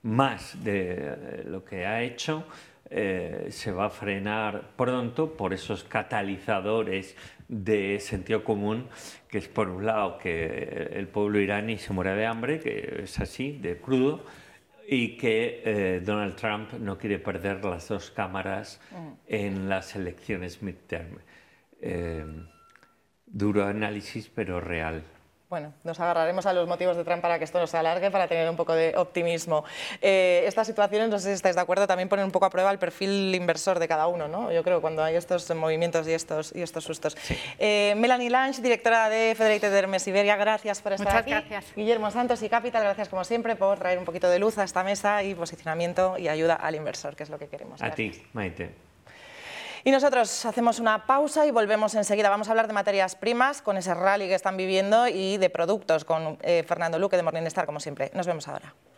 más de lo que ha hecho, se va a frenar pronto por esos catalizadores de sentido común, que es por un lado que el pueblo iraní se muera de hambre, que es así, de crudo, y que Donald Trump no quiere perder las dos cámaras en las elecciones midterm. Duro análisis, pero real. Bueno, nos agarraremos a los motivos de Trump para que esto no se alargue, para tener un poco de optimismo. Estas situaciones, no sé si estáis de acuerdo, también ponen un poco a prueba el perfil inversor de cada uno, ¿no? Yo creo, cuando hay estos movimientos y estos sustos. Sí. Melanie Lange, directora de Federated Hermes Iberia, gracias por estar aquí. Muchas gracias. Guillermo Santos y Capital, gracias como siempre por traer un poquito de luz a esta mesa y posicionamiento y ayuda al inversor, que es lo que queremos. Gracias. A ti, Maite. Y nosotros hacemos una pausa y volvemos enseguida. Vamos a hablar de materias primas con ese rally que están viviendo y de productos con Fernando Luque de Morningstar, como siempre. Nos vemos ahora.